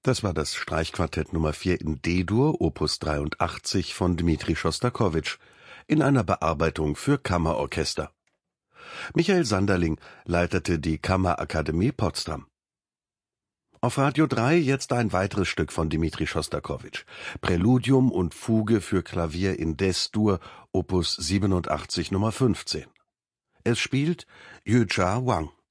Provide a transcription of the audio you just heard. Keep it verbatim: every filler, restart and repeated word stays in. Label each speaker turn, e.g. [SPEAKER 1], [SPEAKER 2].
[SPEAKER 1] Das war das Streichquartett Nummer vier in D-Dur, Opus dreiundachtzig von Dmitri Schostakowitsch, in einer Bearbeitung für Kammerorchester. Michael Sanderling leitete die Kammerakademie Potsdam. Auf Radio drei jetzt ein weiteres Stück von Dmitri Schostakowitsch, Präludium und Fuge für Klavier in Des-Dur, Opus siebenundachtzig Nummer fünfzehn. Es spielt Yuja Wang.